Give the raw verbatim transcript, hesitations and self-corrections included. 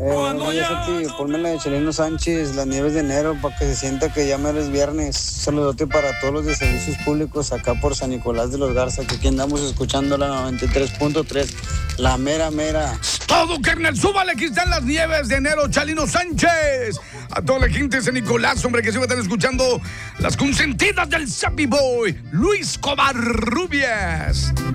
oye, Sati, ponme la de Chalino Sánchez, las nieves de enero, para que se sienta que ya me es viernes. Saludote para todos los de servicios públicos acá por San Nicolás de los Garza, que aquí andamos escuchando la noventa y tres punto tres, la mera mera. Todo, carnal, súbale, aquí están las nieves de enero, Chalino Sánchez. A toda la gente de San Nicolás, hombre, que siempre están escuchando las consentidas del Zappy Boy, Luis Covarrubias.